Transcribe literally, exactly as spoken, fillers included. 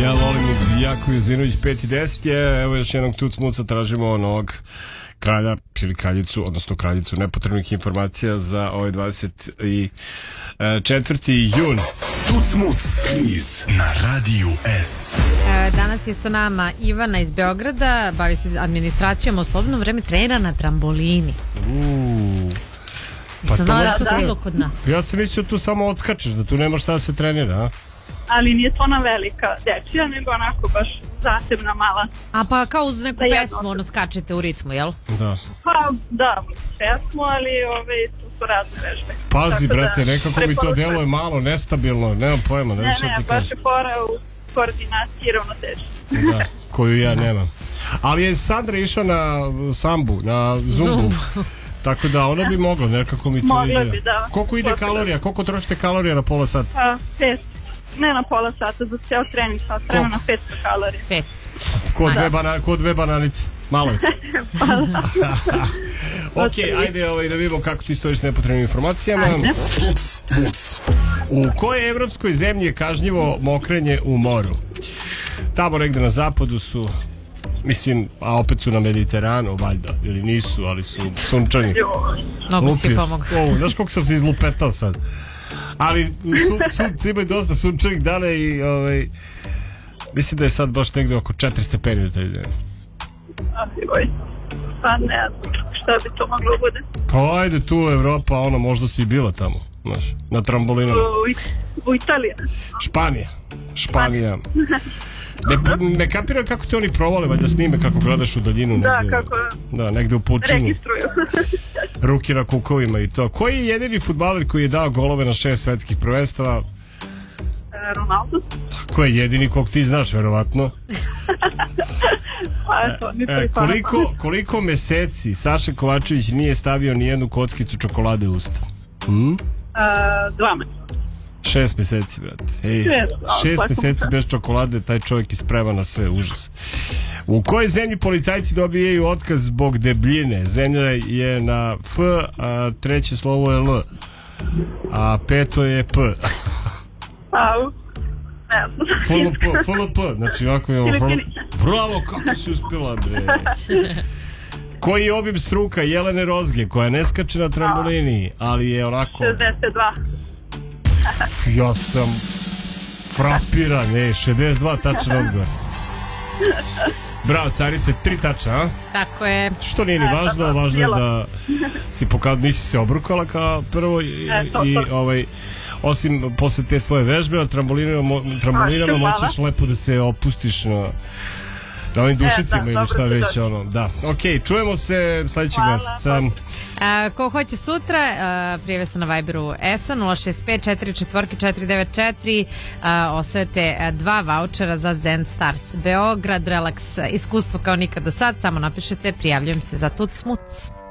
Ja volim Jako Jezinović, pet i deset je, evo još jednog tuc muca, tražimo onog kralja ili kraljicu, odnosno kraljicu nepotrebnih informacija za ovaj dvadeset četvrti jun. Tuc muc, kviz na Radiju S. Danas je sa nama Ivana iz Beograda, bavi se administracijom, u slobodno vreme trenira na trambolini. Uuu. Pa znala da je to stiglo kod nas. Ja sam mislio tu samo odskačeš, da tu nema šta da se trenira, a? Ali nije to ona velika dečija, nego onako baš zasebna mala. A pa kao uz neku pesmu, ono, skačete u ritmu, jel? Da. Pa da, pesmu, ali ove, tu su razne vežbe. Pazi, brate, nekako mi to deluje malo nestabilno, nemam pojma. Ne, ne, ne baš je fora u koordinaciji i ravnoteži. Da, koju ja nemam. Ali je Sandra išla na sambu, na zumbu. Tako da ona bi mogla, nekako mi to mogla ide. Bi, da. Koliko ide kalorija? Koliko trošite kalorija na pola sata? Pa, pet. Ne na pola sata, za ceo trening sat vremena na petsto kalorija. petsto. Ko dve, bana, ko dve bananice. Malo je. Ok, ajde ovaj, da vidimo kako ti stojiš s nepotrebnim informacijama. U kojoj evropskoj zemlji je kažnjivo mokrenje u moru? Tamo negde na zapadu su, mislim, a opet su na Mediteranu, valjda, ili nisu, ali su sunčani. Mnogo si pomogao. Znaš koliko sam se izlupetao sad? Ali sun, sunci imaju dosta sunčanih dana i ovaj, mislim da je sad baš negde oko četiri stepeni na toj zemlji. Ajoj, pa ne znam šta bi to moglo bude. Pa ajde tu Evropa, ono, možda si i bila tamo, znaš, na trambolinama. U, u Italiji. Španija, Španija. Ne, ne kapiram kako te oni provale, valjda snime kako gledaš u daljinu. Da, negde, kako da, negde u pučinu. Registruju. Ruke na kukovima i to. Koji je jedini fudbaler koji je dao golove na šest svetskih prvenstava? Ronaldo. Ko je jedini kog ti znaš, verovatno? Pa eto, e, koliko, koliko meseci Saša Kovačević nije stavio ni jednu kockicu čokolade u usta? Hm? Uh, dva meseca. Šest meseci, brate. Ej, šest meseci bez čokolade, taj čovjek je spreman na sve, užas. U kojoj zemlji policajci dobijaju otkaz zbog debljine? Zemlja je na F, a treće slovo je L, a peto je P. Au, ne znam. F L P, F L P, znači ovako je F L P. Bravo, kako si uspjela, bre. Koji je obim struka Jelene Rozge, koja ne skače na trambolini, ali je onako... šezdeset dva. Ja sam frapiran, ne, šezdeset dva tačan odgovor. Bravo, carice, tri tača, a? Tako je. Što nije ni važno, važno je da si pokazala, nisi se obrukala kao prvo i, i ovaj, osim posle te tvoje vežbe na trambolinama, trambolinama moćeš lepo da se opustiš na, na ovim dušicima ili šta već, ono, da. Ok, čujemo se sljedećeg mjeseca. A, ko hoće sutra, a, prijave su na Viberu S A nula šest pet četiri četiri četiri devet četiri, osvojite dva vaučera za Zen Stars Beograd, relaks iskustvo kao nikad do sad, samo napišete prijavljujem se za Tuc Muc.